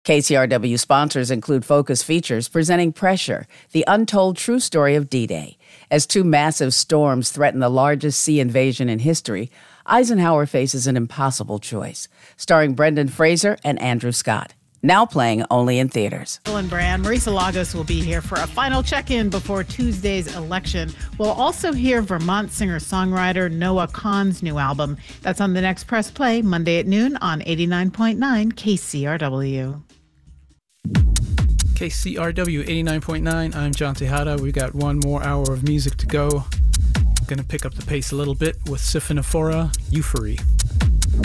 KCRW sponsors include Focus Features presenting Pressure, the untold true story of D-Day. As two massive storms threaten the largest sea invasion in history, Eisenhower faces an impossible choice. Starring Brendan Fraser and Andrew Scott. Now playing only in theaters. Ellen Brand, Marisa Lagos will be here for a final check-in before Tuesday's election. We'll also hear Vermont singer-songwriter Noah Kahan's new album. That's on the next Press Play, Monday at noon on 89.9 KCRW. KCRW 89.9. I'm John Tejada. We got one more hour of music to go. Gonna pick up the pace a little bit with Siphonophora, Euphory.